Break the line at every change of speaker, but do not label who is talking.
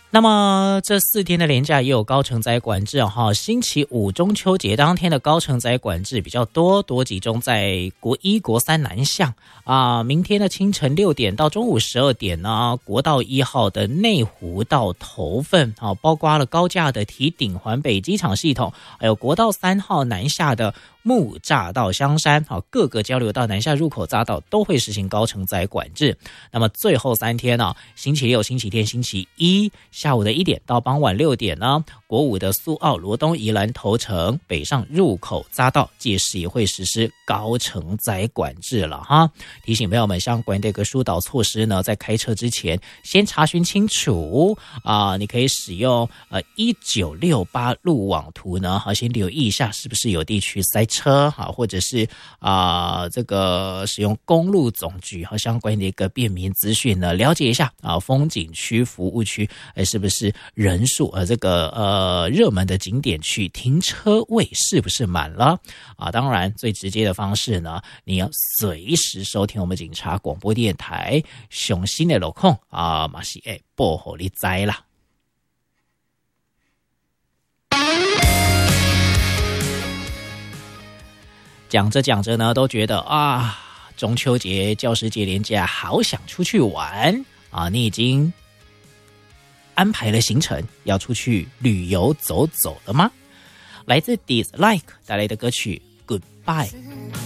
那么这4天的连假也有高承载管制哈，星期五中秋节当天的高承载管制比较多集中在国1、国3南向啊。明天的清晨6点到中午12点呢，国道1号的内湖到头份啊，包括了高架的堤顶环北机场系统，还有国道3号南下的木栅到香山，各个交流道南下入口匝道都会实行高承载管制。那么最后3天呢，星期六、星期天、星期一下午的1点到傍晚6点呢，国5的苏澳、罗东、宜兰、头城北上入口匝道届时也会实施高承载管制了哈。提醒朋友们，相关的一个疏导措施呢，在开车之前先查询清楚啊。你可以使用1968路网图呢，先留意一下是不是有地区塞车哈，或者是这个使用公路总局和相关的一个便民资讯呢，了解一下啊，风景区、服务区是不是人数这个热门的景点区停车位是不是满了啊？当然最直接的方式呢，你要随时收听我们警察广播电台上新的路况啊，嘛是报给你知啦。讲着讲着呢，都觉得啊，中秋节、教师节连假，好想出去玩啊！你已经安排了行程，要出去旅游走走了吗？来自 Dislike 带来的歌曲 Goodbye。